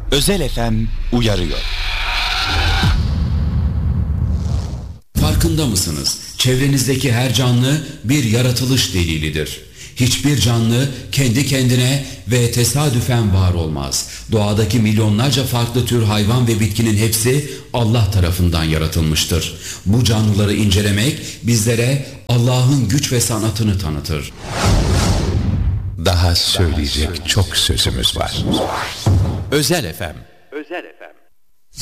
Özel FM uyarıyor. Farkında mısınız? Çevrenizdeki her canlı bir yaratılış delilidir. Hiçbir canlı kendi kendine ve tesadüfen var olmaz. Doğadaki milyonlarca farklı tür hayvan ve bitkinin hepsi Allah tarafından yaratılmıştır. Bu canlıları incelemek bizlere Allah'ın güç ve sanatını tanıtır. Daha söyleyecek çok sözümüz var. Özel FM